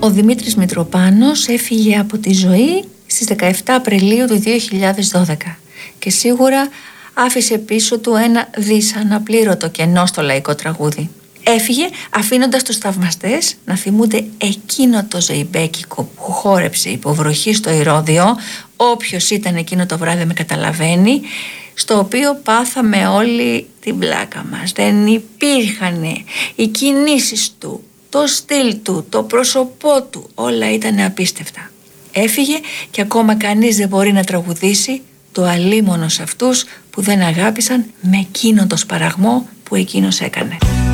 Ο Δημήτρης Μητροπάνος έφυγε από τη ζωή στις 17 Απριλίου του 2012 και σίγουρα άφησε πίσω του ένα δυσαναπλήρωτο κενό στο λαϊκό τραγούδι. Έφυγε αφήνοντας τους θαυμαστές να θυμούνται εκείνο το ζεϊμπέκικο που χόρεψε υποβροχή στο Ηρώδειο, όποιος ήταν εκείνο το βράδυ με καταλαβαίνει, στο οποίο πάθαμε όλοι την πλάκα μας. Δεν υπήρχαν οι κινήσεις του, το στυλ του, το πρόσωπό του, όλα ήταν απίστευτα. Έφυγε και ακόμα κανείς δεν μπορεί να τραγουδήσει το αλίμονο σε αυτούς που δεν αγάπησαν με εκείνον το σπαραγμό που εκείνος έκανε.